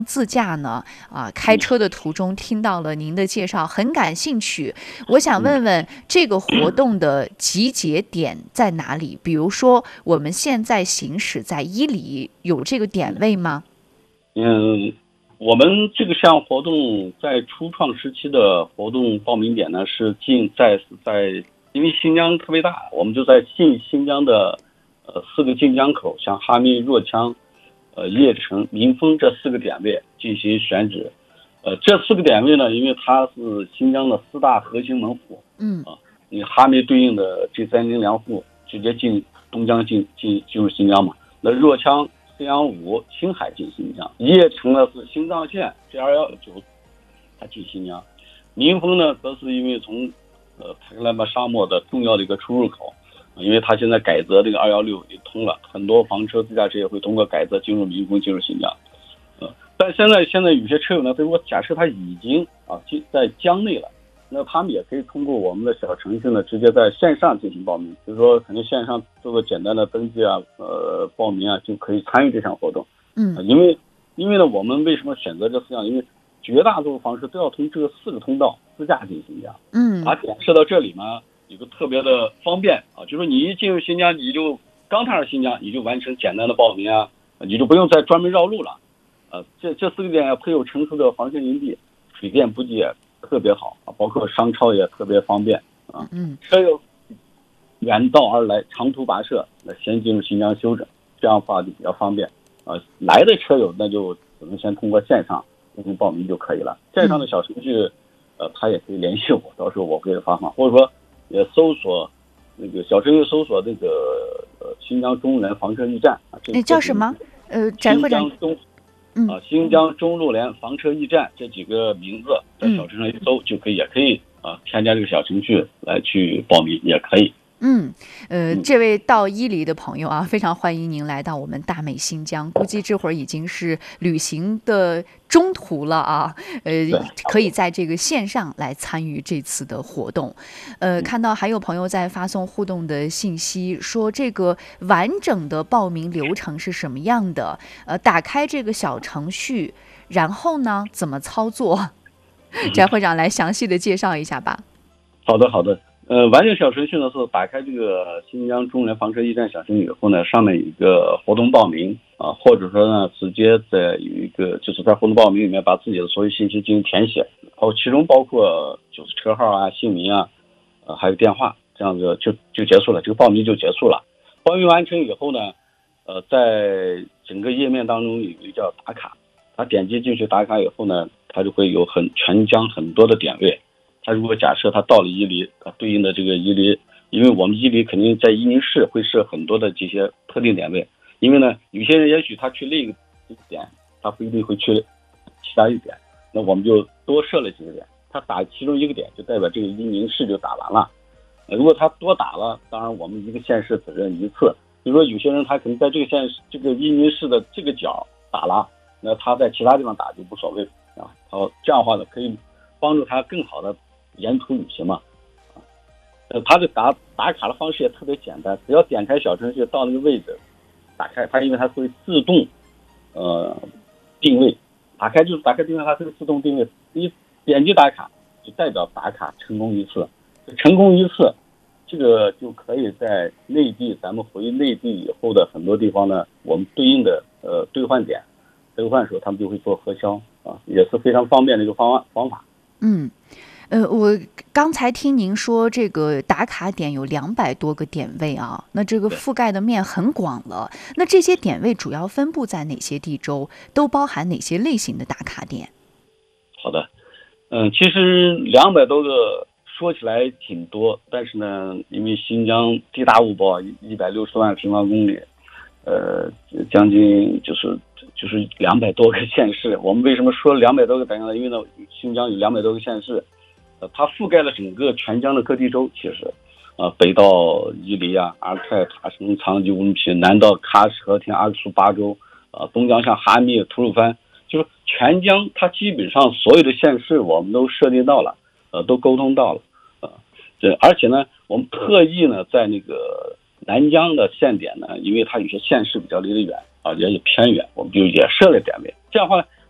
自驾呢，开车的途中听到了您的介绍，很感兴趣。我想问问这个活动的集结点在哪里？比如说我们现在行驶在伊犁，有这个点位吗？ 我们这个项活动在初创时期的活动报名点呢是因为新疆特别大，我们就在新疆的4个进江口，像哈密、若羌、叶城、民丰这4个点位进行选址。这4个点位呢，因为它是新疆的4大核心门户，你哈密对应的 G30粮户直接进东江进入新疆嘛，那若羌、四阳五、青海进新疆，叶城呢是新藏线 G219它进新疆，民丰呢则是因为从塔克拉玛沙漠的重要的一个出入口，因为它现在改则这个216也通了，很多房车自驾车也会通过改则进入民丰进入新疆。但现在有些车友呢，如果假设他已经在疆内了，那他们也可以通过我们的小程序呢，直接在线上进行报名，比如说可能线上做个简单的登记报名就可以参与这项活动。因为呢，我们为什么选择这4项？因为绝大多数方式都要从这4个通道自驾进新疆。把点设到这里呢，有个特别的方便就是说你一进入新疆，你就刚踏上新疆，你就完成简单的报名你就不用再专门绕路了。这4个点也配有成熟的防汛营地，水电补给也特别好包括商超也特别方便车友远道而来，长途跋涉，那先进入新疆休整，这样的话就比较方便来的车友那就只能先通过线上进行报名就可以了。线上的小程序他也可以联系我，到时候我给他发放，或者说也搜索那个小程序搜索这个新疆中路联房车驿站那叫什么？翟会长。 新疆中路联房车驿站这几个名字在小程序上一搜就可以，也可以添加这个小程序来去报名也可以。 这位到伊犁的朋友非常欢迎您来到我们大美新疆，估计这会儿已经是旅行的中途了可以在这个线上来参与这次的活动。看到还有朋友在发送互动的信息，说这个完整的报名流程是什么样的？打开这个小程序，然后呢怎么操作？翟会长来详细的介绍一下吧。 好的。完整小程序呢是打开这个新疆中路联房车驿站小程序以后呢，上面有一个活动报名或者说呢直接在有一个就是在活动报名里面把自己的所有信息进行填写，其中包括就是车号姓名还有电话，这样子就结束了，这个报名就结束了。报名完成以后呢，在整个页面当中有一个叫打卡，他点击进去打卡以后呢，他就会有全疆很多的点位。他如果假设他到了伊犁，他对应的这个伊犁，因为我们伊犁肯定在伊宁市会设很多的这些特定点位，因为呢有些人也许他去另一个点，他不一定会去其他一点，那我们就多设了几个点，他打其中一个点就代表这个伊宁市就打完了。如果他多打了，当然我们一个县市只认一次，比如说有些人他可能在这个伊宁市的这个角打了，那他在其他地方打就无所谓这样的话呢可以帮助他更好的沿途旅行嘛。他的打卡的方式也特别简单，只要点开小程序到那个位置打开它，因为它会自动定位，打开定位，它会自动定位，你点击打卡就代表打卡成功一次，成功一次这个就可以在内地，咱们回内地以后的很多地方呢，我们对应的兑换点兑换时候他们就会做核销也是非常方便的一个方法。 我刚才听您说这个打卡点有200多个点位那这个覆盖的面很广了。那这些点位主要分布在哪些地州？都包含哪些类型的打卡点？ 好的，其实200多个说起来挺多，但是呢，因为新疆地大物博，160万平方公里，将近就是200多个县市。我们为什么说200多个点呢？因为呢，新疆有200多个县市。它覆盖了整个全疆的各地州，其实，北到伊犁阿尔泰、塔什、藏吉、乌鲁木齐，南到喀什、和田、阿克苏巴州，东疆像哈密、吐鲁番，就是全疆它基本上所有的县市我们都设定到了，都沟通到了，而且呢，我们特意呢在那个南疆的线点呢，因为它有些县市比较离得远也偏远，我们就也设了点位，这样的话